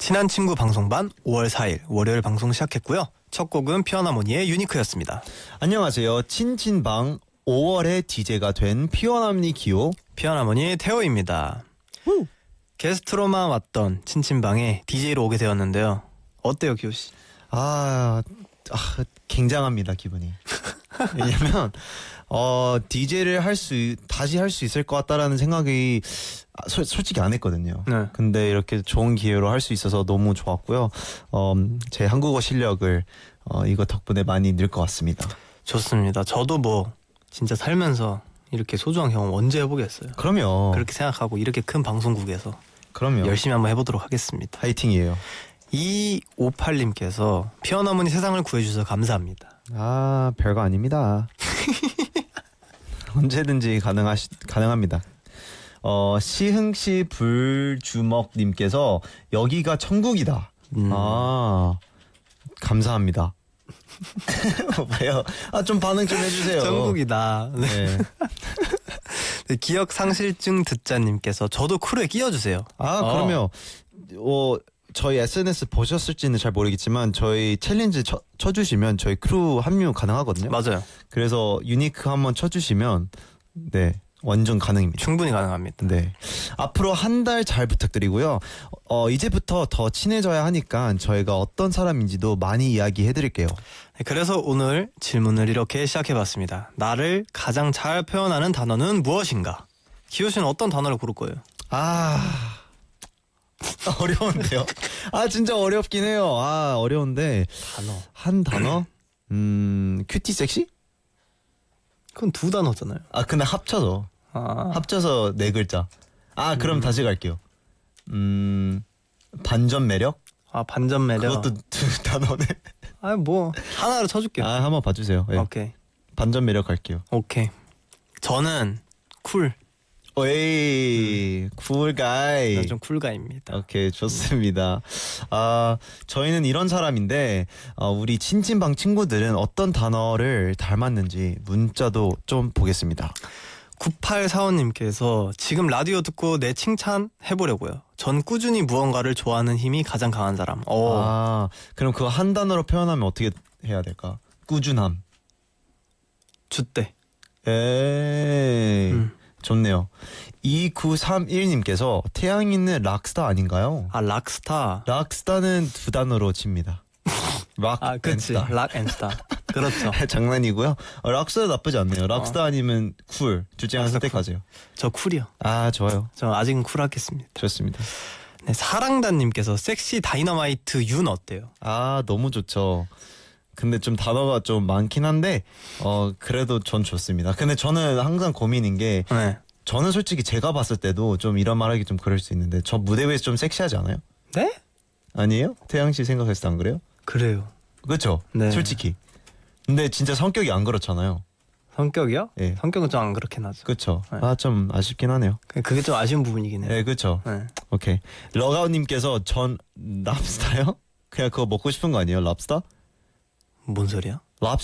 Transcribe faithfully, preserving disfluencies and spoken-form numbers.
친한 친구 방송반 오월 사일 월요일 방송 시작했고요. 첫 곡은 피어나모니의 유니크였습니다. 안녕하세요. 친친방 오월의 디제이가 된 피어나모니 기호 피어나모니 태호입니다. 우. 게스트로만 왔던 친친방에 디제이로 오게 되었는데요. 어때요, 기호씨? 아, 아 굉장합니다, 기분이. 왜냐면 어 디제이를 할 수 다시 할 수 있을 것 같다라는 생각이 소, 솔직히 안 했거든요. 네. 근데 이렇게 좋은 기회로 할 수 있어서 너무 좋았고요. 어, 제 한국어 실력을 어, 이거 덕분에 많이 늘 것 같습니다. 좋습니다. 저도 뭐 진짜 살면서 이렇게 소중한 경험 언제 해보겠어요. 그럼요. 그렇게 생각하고 이렇게 큰 방송국에서 그럼요. 열심히 한번 해보도록 하겠습니다. 파이팅이에요. 이오팔님께서 피어나모니 세상을 구해주셔서 감사합니다. 아, 별거 아닙니다. 언제든지 가능하시, 가능합니다. 어, 시흥시 불주먹님께서 여기가 천국이다. 음. 아, 감사합니다. 왜요? 아, 좀 반응 좀 해주세요. 천국이다. 네. 네. 기억 상실증 듣자님께서 저도 크루에 끼워주세요. 아, 어. 그러면 어, 저희 에스엔에스 보셨을지는 잘 모르겠지만 저희 챌린지 쳐, 쳐주시면 저희 크루 합류 가능하거든요. 맞아요. 그래서 유니크 한번 쳐주시면 네 완전 가능입니다. 충분히 가능합니다. 네. 앞으로 한 달 잘 부탁드리고요. 어, 이제부터 더 친해져야 하니까 저희가 어떤 사람인지도 많이 이야기해드릴게요. 네, 그래서 오늘 질문을 이렇게 시작해봤습니다. 나를 가장 잘 표현하는 단어는 무엇인가? 기호 씨는 어떤 단어를 고를 거예요? 아 어려운데요. 아 진짜 어렵긴 해요. 아 어려운데 단어. 한 단어? 음 큐티 섹시? 그건 두 단어잖아요. 아 근데 합쳐서 아. 합쳐서 네 글자. 아 그럼 음. 다시 갈게요. 음 반전 매력? 아 반전 매력. 그것도 두 단어네. 아 뭐 하나로 쳐줄게요. 아 한번 봐주세요. 네. 오케이. 반전 매력 갈게요. 오케이. 저는 쿨. 오이 쿨 가이. 난 좀 쿨가입니다. 오케이 좋습니다. 아 저희는 이런 사람인데 어, 우리 친친방 친구들은 어떤 단어를 닮았는지 문자도 좀 보겠습니다. 구팔사오님께서 지금 라디오 듣고 내 칭찬 해보려고요. 전 꾸준히 무언가를 좋아하는 힘이 가장 강한 사람. 오. 아 그럼 그거 한 단어로 표현하면 어떻게 해야 될까? 꾸준함. 주대. 에이 음. 좋네요. 이구삼일님께서 태양이는 락스타 아닌가요? 아 락스타. 락스타는 두 단어로 칩니다. 락 아 그치. 앤스타. 락 앤스타. 그렇죠. 장난이고요. 어, 락스타 나쁘지 않네요. 락스타 어. 아니면 쿨. 둘 중에 하나 선택하세요. 저 쿨이요. 아 좋아요. 저 아직은 쿨하겠습니다. 좋습니다. 네, 사랑단님께서 섹시 다이너마이트 윤 어때요? 아 너무 좋죠. 근데 좀 단어가 좀 많긴 한데 어 그래도 전 좋습니다. 근데 저는 항상 고민인 게 네. 저는 솔직히 제가 봤을 때도 좀 이런 말하기 좀 그럴 수 있는데 저 무대 위에서 좀 섹시하지 않아요? 네? 아니에요? 태양 씨 생각했을 때 안 그래요? 그래요. 그렇죠. 네. 솔직히. 근데 진짜 성격이 안 그렇잖아요. 성격이요? 네. 성격은 좀 안 그렇긴 하죠. 그렇죠. 네. 아 좀 아쉽긴 하네요. 그게 좀 아쉬운 부분이긴 해요. 네, 그렇죠. 네. 오케이. 러가우님께서 전 랍스타요? 그냥 그거 먹고 싶은 거 아니에요? 랍스타? 뭔 소리야?